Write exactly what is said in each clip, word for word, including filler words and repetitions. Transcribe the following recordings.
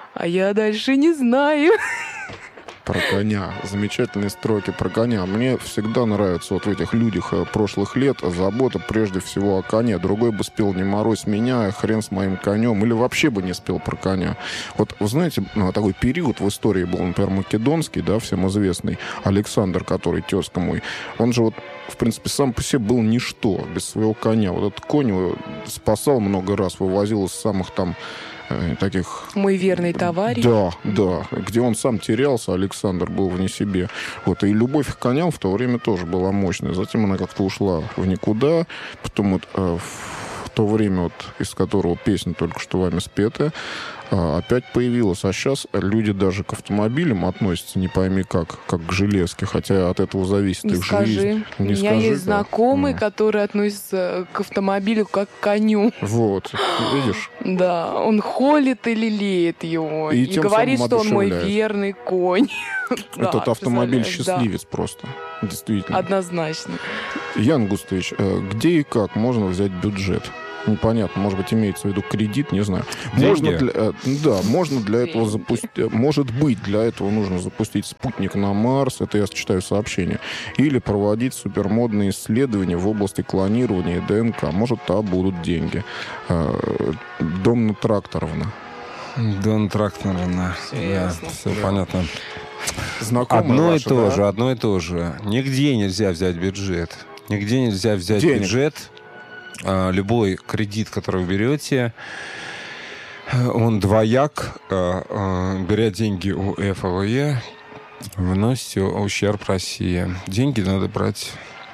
А я дальше не знаю. Про коня. Замечательные строки про коня. Мне всегда нравится вот в этих людях прошлых лет забота прежде всего о коне. Другой бы спел «Не морозь меня», «Хрен с моим конем», или вообще бы не спел про коня. Вот вы знаете, такой период в истории был, например, македонский, да, всем известный, Александр, который тезка мой. Он же вот, в принципе, сам по себе был ничто без своего коня. Вот этот конь его спасал много раз, вывозил из самых там таких... Мой верный товарищ. Да, да. Где он сам терялся, Александр был вне себе. Вот. И любовь к коням в то время тоже была мощная. Затем она как-то ушла в никуда. Потом вот э, в то время, вот, из которого песня только что вами спетая, э, опять появилась. А сейчас люди даже к автомобилям относятся, не пойми как, как к железке. Хотя от этого зависит не их скажи. жизнь. У не меня скажи, есть да. знакомый, Mm. который относится к автомобилю как к коню. Вот. Видишь? Да, он холит и лелеет его. И, И тем говорит, самым что он мой одушевляет. верный конь. Этот Да, автомобиль представляешь, счастливец просто. Действительно. Однозначно. Ян Густович, где и как можно взять бюджет? Непонятно, может быть, имеется в виду кредит, не знаю. Можно для, да, можно для этого запустить... Может быть, для этого нужно запустить спутник на Марс, это я читаю сообщение, или проводить супермодные исследования в области клонирования и ДНК. Может, там будут деньги. Донна Тракторовна. Донна Тракторовна. Все да, ясно. все Да. понятно. Знакомые Одно ваши, и то да? же, одно и то же. Нигде нельзя взять бюджет. Нигде нельзя взять Денег. бюджет. А, любой кредит, который вы берете, он двояк. А, а, беря деньги у эф а вэ е, вы наносите ущерб России. Деньги надо брать...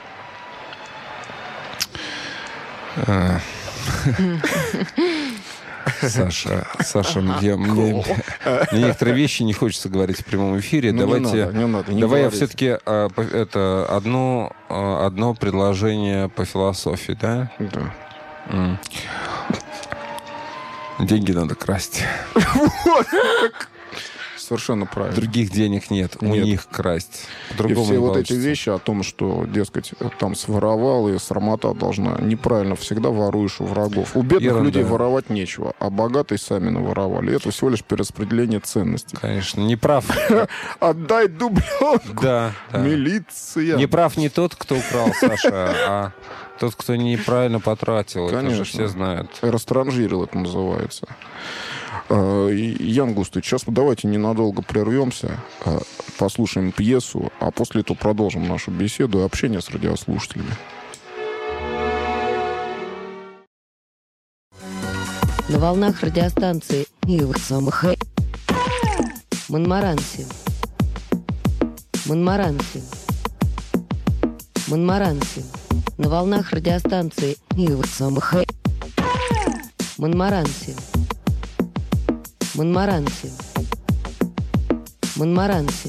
А, Саша, Саша, мне, мне, мне некоторые вещи не хочется говорить в прямом эфире. Ну, Давайте, не надо, не надо, не давай я говорите. все-таки а, по- это одно, а, одно предложение по философии, да? Да. М. Деньги надо красть. Совершенно правильно. Других денег нет, у Нет. них красть. И По-другому все не вот эти получится. вещи о том, что, дескать, там своровал и срамота должна. Неправильно, всегда воруешь у врагов. У бедных Ерунда. людей воровать нечего, а богатые сами наворовали. Это всего лишь перераспределение ценностей. Конечно, не прав. Отдай дубленку, Да, да. милиция. Не прав не тот, кто украл, Саша, а тот, кто неправильно потратил. Это же Конечно. все знают. Растранжирил это называется. А, и- Ян Густович, сейчас давайте ненадолго прервемся, а, послушаем пьесу, а после этого продолжим нашу беседу и общение с радиослушателями. На волнах радиостанции Ивар самых Монмаранси. Монмаранси. Монмаранси. На волнах радиостанции Ивар самых Монмаранси. Монмаранси. Монмаранси.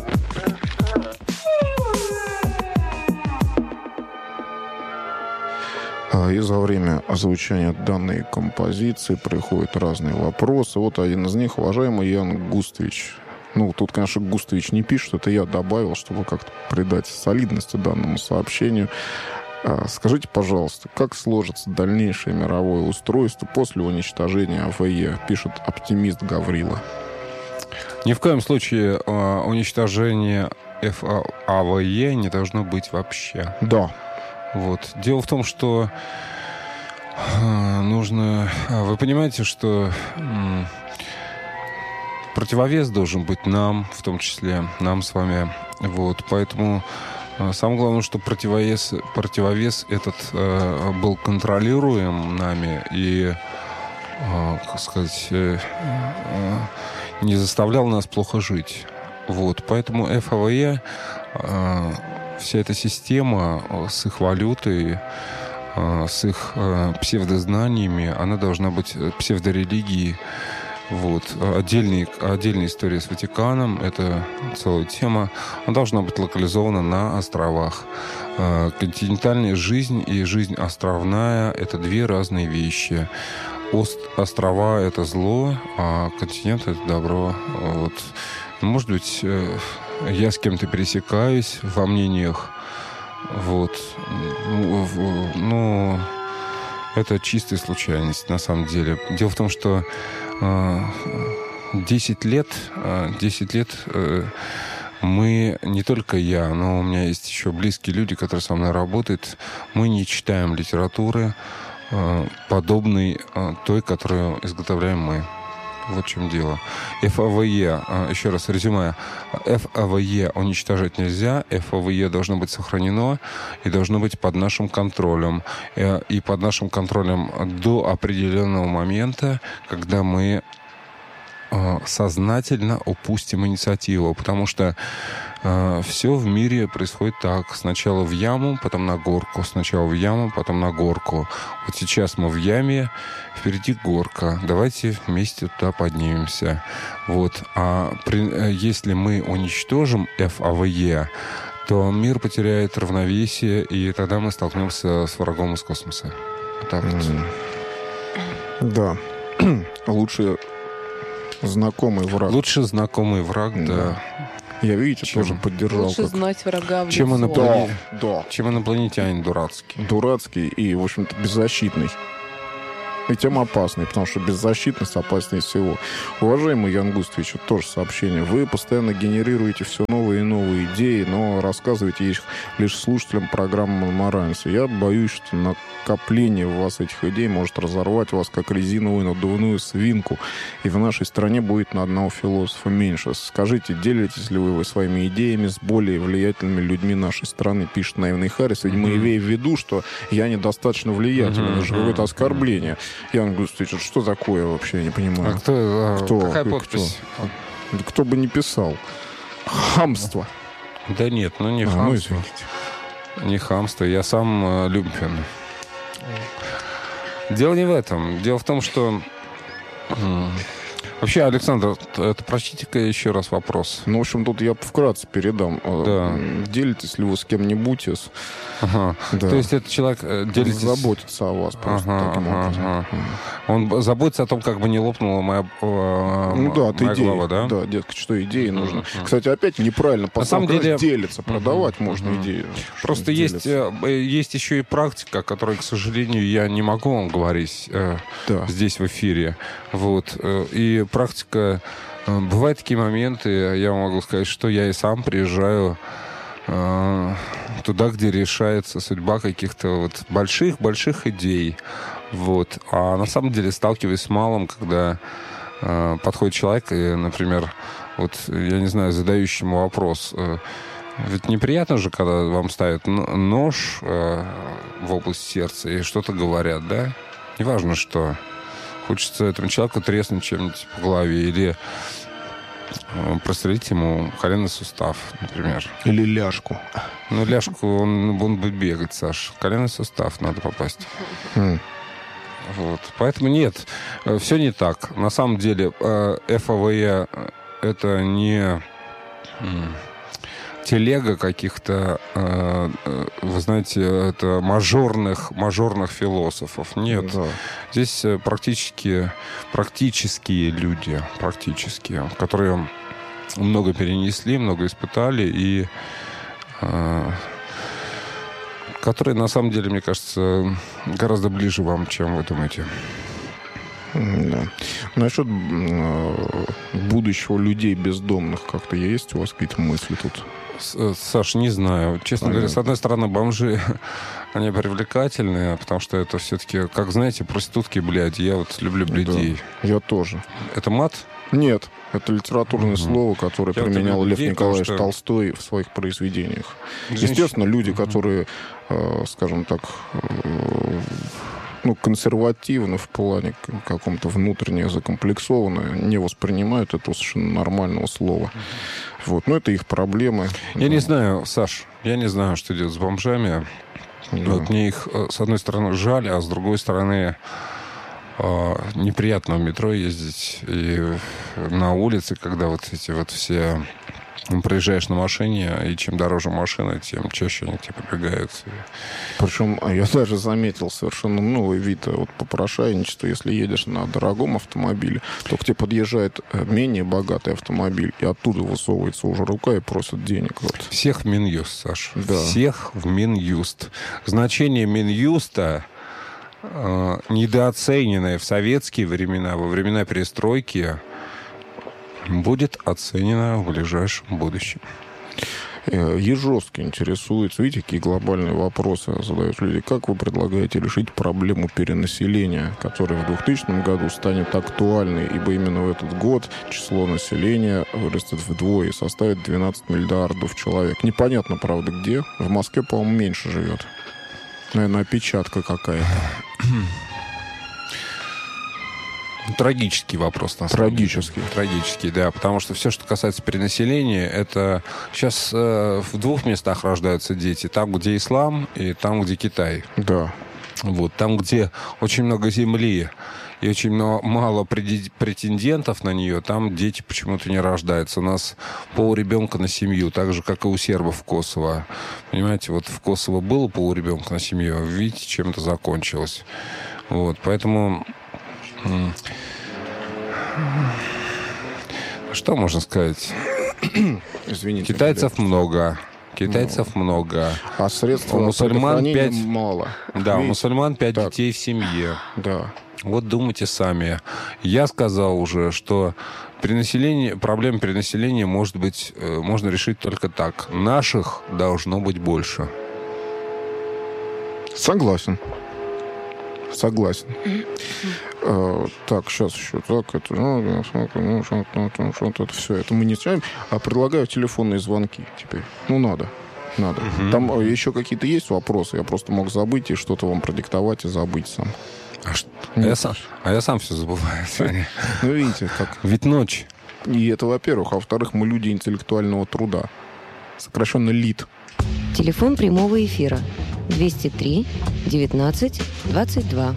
А, И за время озвучания данной композиции приходят разные вопросы. Вот один из них, уважаемый Ян Густович. Ну, тут, конечно, Густович не пишет, это я добавил, чтобы как-то придать солидности данному сообщению. А, Скажите, пожалуйста, как сложится дальнейшее мировое устройство после уничтожения а вэ е, пишет оптимист Гаврила. Ни в коем случае э, уничтожение эф а вэ е не должно быть вообще. Да. Вот. Дело в том, что э, нужно... Вы понимаете, что м, противовес должен быть нам, в том числе нам с вами. Вот. Поэтому э, самое главное, что противовес, противовес этот э, был контролируем нами и, э, как сказать, э, э, не заставлял нас плохо жить. Вот. Поэтому эф а вэ е, э, вся эта система э, с их валютой, э, с их э, псевдознаниями, она должна быть э, псевдорелигией. Вот. Отдельный, отдельная история с Ватиканом, это целая тема. Она должна быть локализована на островах. Э, континентальная жизнь и жизнь островная – это две разные вещи. Ост, острова – это зло, а континент – это добро. Вот. Может быть, я с кем-то пересекаюсь во мнениях. Вот. Ну, это чистая случайность, на самом деле. Дело в том, что э, десять лет, десять лет мы, не только я, но у меня есть еще близкие люди, которые со мной работают, мы не читаем литературы, подобной той, которую изготовляем мы. Вот в чем дело. эф а вэ е, еще раз резюме, эф а вэ е уничтожать нельзя, эф а вэ е должно быть сохранено и должно быть под нашим контролем. И под нашим контролем до определенного момента, когда мы сознательно упустим инициативу, потому что э, все в мире происходит так. Сначала в яму, потом на горку. Сначала в яму, потом на горку. Вот сейчас мы в яме, впереди горка. Давайте вместе туда поднимемся. Вот. А при, если мы уничтожим эф а вэ е, то мир потеряет равновесие, и тогда мы столкнемся с врагом из космоса. Вот так вот. Да. Лучше знакомый враг. Лучше знакомый враг, да. да. Я, видите, Чем? тоже поддержал. Лучше как... знать врага в Чем, лицо. инопланет... Да, да. Чем инопланетянин дурацкий. Дурацкий и, в общем-то, беззащитный. И тем опасный, потому что беззащитность опаснее всего. Уважаемый Ян Густавич, вот тоже сообщение. Вы постоянно генерируете все новые и новые идеи, но рассказываете их лишь слушателям программы «Монмаранси». Я боюсь, что накопление у вас этих идей может разорвать вас, как резиновую надувную свинку. И в нашей стране будет на одного философа меньше. Скажите, делитесь ли вы своими идеями с более влиятельными людьми нашей страны, пишет наивный Харрис. Видимо, mm-hmm. имея в виду, что я недостаточно влиятелен. Mm-hmm. Это же какое-то оскорбление. Ян Густавич, что такое вообще, я не понимаю. А кто? А, кто? Какая Кто? подпись? Да кто бы не писал. Хамство. Да нет, ну не а, хамство. Ну, не хамство, я сам э, люмпен. Дело не в этом. Дело в том, что... М- Вообще, Александр, это прочтите-ка еще раз вопрос. Ну, в общем, тут я вкратце передам. Да. Делитесь ли вы с кем-нибудь из... Ага. Да. То есть этот человек делится... заботится о вас просто ага, таким ага, образом. Ага. Он заботится о том, как бы не лопнула моя, э, Ну да, от моя идеи. глава, да? Да, детка, что идеи нужно. Uh-huh. Кстати, опять неправильно. На самом деле... делиться, продавать Uh-huh. можно Uh-huh. идеи. Просто есть, есть еще и практика, которой, к сожалению, я не могу вам говорить э, да. здесь в эфире. Вот. И практика... Бывают такие моменты, я могу сказать, что я и сам приезжаю э, туда, где решается судьба каких-то вот больших-больших идей. Вот. А на самом деле сталкиваюсь с малым, когда э, подходит человек и, например, вот, я не знаю, задающему вопрос. Э, ведь неприятно же, когда вам ставят нож э, в область сердца и что-то говорят, да? Неважно что. Хочется этому человеку треснуть чем-нибудь по голове или прострелить ему коленный сустав, например. Или ляжку. Ну, ляжку, он, он будет бегать, Саш. Коленный сустав надо попасть. Mm. Вот. Поэтому нет, все не так. На самом деле эф а вэ е это не телега каких-то, вы знаете, это мажорных, мажорных философов. Нет. Да. Здесь практически, практические люди, практические, которые много перенесли, много испытали и которые, на самом деле, мне кажется, гораздо ближе вам, чем вы думаете. Да. Насчет э, будущего людей бездомных как-то есть у вас какие-то мысли тут? Саш, не знаю. Честно Понятно. говоря, с одной стороны, бомжи, они привлекательные, потому что это все-таки, как знаете, проститутки, блядь, я вот люблю блядей. Да, я тоже. Это мат? Нет, это литературное mm-hmm. слово, которое я применял Лев людей, Николаевич что... Толстой в своих произведениях. Женщина. Естественно, люди, mm-hmm. которые, э, скажем так, э, ну, консервативны в плане каком-то внутренне закомплексованные, не воспринимают этого совершенно нормального слова. Mm-hmm. Вот. Но это их проблемы. Я да. не знаю, Саш, я не знаю, что делать с бомжами. Да. Вот мне их, с одной стороны, жаль, а с другой стороны... неприятно в метро ездить и на улице, когда вот эти вот все... Проезжаешь на машине, и чем дороже машина, тем чаще они к тебе прибегают. Причем я даже заметил совершенно новый вид вот попрошайничества. Если едешь на дорогом автомобиле, то к тебе подъезжает менее богатый автомобиль, и оттуда высовывается уже рука и просит денег. Вот. Всех в Минюст, Саш. Да. Всех в Минюст. Значение Минюста недооцененное в советские времена, во времена перестройки, будет оценено в ближайшем будущем. Ежовский интересуется, видите, какие глобальные вопросы задают люди. Как вы предлагаете решить проблему перенаселения, которая в двухтысячном году станет актуальной, ибо именно в этот год число населения вырастет вдвое и составит двенадцать миллиардов человек. Непонятно, правда, где. В Москве, по-моему, меньше живет. Наверное, опечатка какая-то. Трагический вопрос, на самом Трагический. деле. Трагический, да. Потому что все, что касается перенаселения, это сейчас э, в двух местах рождаются дети. Там, где ислам, и там, где Китай. Да. Вот. Там, где очень много земли и очень много, мало претендентов на нее, там дети почему-то не рождаются. У нас полребенка на семью, так же, как и у сербов в Косово. Понимаете, вот в Косово было полребенка на семью, видите, чем это закончилось. Вот. Поэтому... Что можно сказать? Извините. Китайцев ребят. много. Китайцев ну, много. А средств у мусульман пять мало. Да, Видите? у мусульман пять Так. детей в семье. Да. Вот думайте сами. Я сказал уже, что перенаселение, проблема перенаселения может быть, можно решить только так. Наших должно быть больше. Согласен. Согласен. А, так, сейчас еще так, это, ну, ну, что-то, это все, это мы не знаем. А предлагаю телефонные звонки теперь. Ну, надо. Надо. Угу. Там еще какие-то есть вопросы, я просто мог забыть и что-то вам продиктовать и забыть сам. А, что? а, я, сам, а я сам все забываю, Саня. Ну, видите, как... Ведь ночь. И это, во-первых. А во-вторых, мы люди интеллектуального труда. Сокращенно ЛИТ. Телефон прямого эфира двести три девятнадцать двадцать два.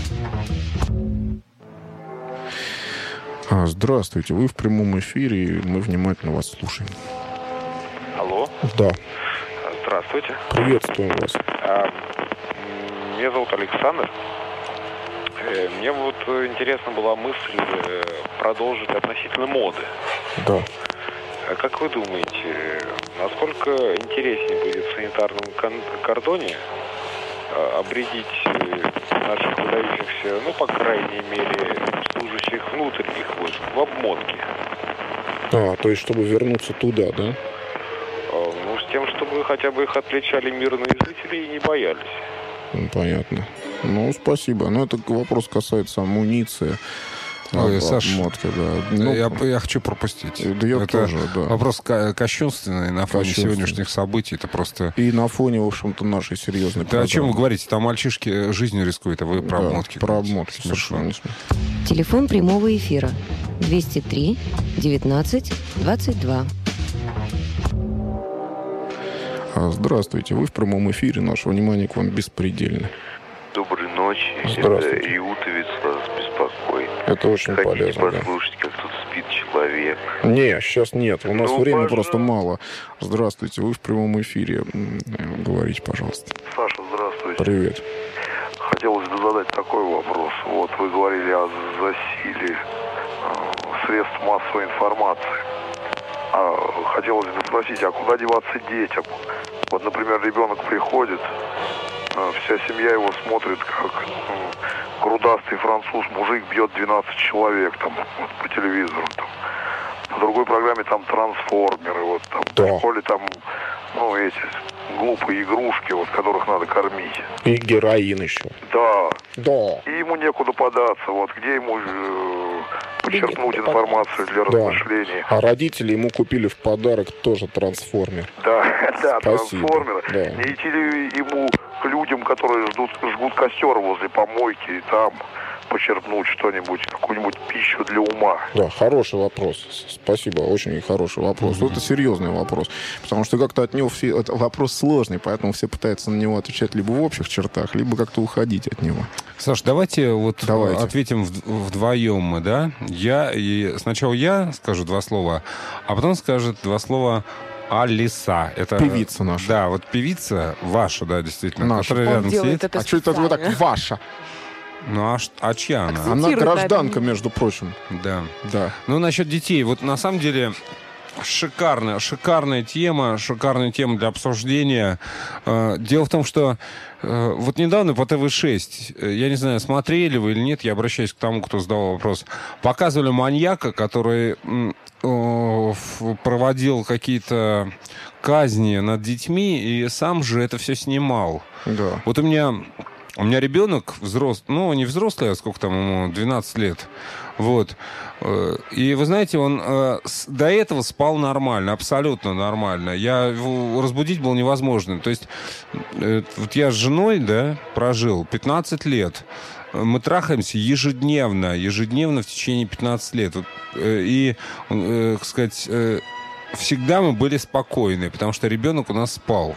А, здравствуйте, вы в прямом эфире, и мы внимательно вас слушаем. Алло. Да. Здравствуйте. Приветствуем вас. А, меня зовут Александр. Э, Мне вот интересна была мысль э, продолжить относительно моды. Да. А как вы думаете, насколько интереснее будет в санитарном кон- кордоне э, обрядить э, наших выдающихся, ну, по крайней мере, служащих внутренних войск в обмотке? А, то есть, чтобы вернуться туда, да? Э, Ну, с тем, чтобы хотя бы их отличали мирные жители и не боялись. Ну, понятно. Ну, спасибо. Но это вопрос касается амуниции. Ой, об- Саш, обмотки, да. Ну, я, я хочу пропустить. да я это тоже, да. вопрос ко- кощунственный на фоне Кощунственный. сегодняшних событий. Это просто... И на фоне, в общем-то, нашей серьезной Да о чем вы программы. говорите? Там мальчишки жизнью рискуют, а вы про Да, обмотки про говорите. обмотки. Смешно. Совершенно не смешно. Телефон прямого эфира двести три девятнадцать двадцать два. А, здравствуйте, вы в прямом эфире. Наше внимание к вам беспредельно. Доброй ночи. Здравствуйте. Это Реутовец вас беспокоит. Это очень Хотите полезно, да. послушать, как тут спит человек? Не, сейчас нет. У нас Ну, времени пожалуйста. просто мало. Здравствуйте, вы в прямом эфире. М, Говорите, пожалуйста. Саша, здравствуйте. Привет. Хотелось бы задать такой вопрос. Вот вы говорили о засилии э, средств массовой информации. А, хотелось бы спросить, а куда деваться детям? Вот, например, ребенок приходит, э, вся семья его смотрит, как э, грудастый француз, мужик бьет двенадцать человек там, вот, по телевизору. Там. В другой программе там трансформеры, вот там Да. в школе там, ну, эти глупые игрушки, вот, которых надо кормить. И героин еще. Да. Да. И ему некуда податься, вот, где ему э, почерпнуть некуда информацию для Да. размышлений. А родители ему купили в подарок тоже трансформер. Да, да, Спасибо. трансформеры. Да. Не идти ли ему к людям, которые ждут, жгут костер возле помойки, и там почерпнуть что-нибудь, какую-нибудь пищу для ума. Да, хороший вопрос. С- Спасибо, очень хороший вопрос. Это серьезный вопрос, потому что как-то от него все... Это вопрос сложный, поэтому все пытаются на него отвечать либо в общих чертах, либо как-то уходить от него. Саш, давайте вот Давайте. ответим вд- вдвоем мы, да? Я и сначала я скажу два слова, а потом скажет два слова Алиса. Это Певица наша. Да, вот певица ваша, да, действительно, Наша. которая Он рядом делает сидит. это А что это вы так специально. ваша? Ну а, ш- а чья она? Она Цитирует, гражданка, наверное. между прочим. Да. Да. Ну, насчет детей. Вот на самом деле Шикарная, шикарная тема, шикарная тема для обсуждения. Дело в том, что вот недавно по тэ вэ шесть, я не знаю, смотрели вы или нет, я обращаюсь к тому, кто задавал вопрос, показывали маньяка, который проводил какие-то казни над детьми и сам же это все снимал. Да. Вот у меня, у меня ребенок взрослый, ну, не взрослый, а сколько там ему, двенадцать лет. Вот. И вы знаете, он э, с, до этого спал нормально, абсолютно нормально. Я его разбудить было невозможно. То есть э, вот я с женой, да, прожил пятнадцать лет. Мы трахаемся ежедневно, ежедневно в течение пятнадцати лет. Вот, э, и, э, так сказать, э, всегда мы были спокойны, потому что ребенок у нас спал.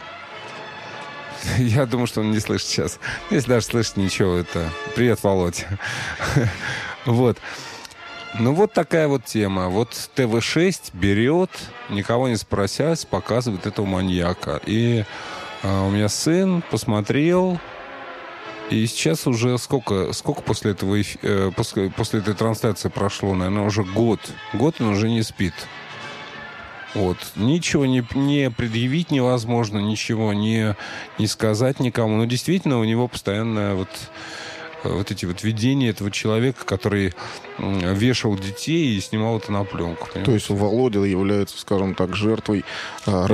Я думаю, что он не слышит сейчас. Если даже слышит, ничего, это... Привет, Володь. Вот. Ну, вот такая вот тема. Вот тэ вэ шесть берет, никого не спросясь, показывает этого маньяка. И а, у меня сын посмотрел, и сейчас уже сколько, сколько после этого, э, после, после этой трансляции прошло? Наверное, уже год. Год он уже не спит. Вот. Ничего не, не предъявить невозможно, ничего не, не сказать никому. Но действительно у него постоянно вот... вот эти вот видения этого человека, который вешал детей и снимал это на пленку. Понимаете? То есть Володя является, скажем так, жертвой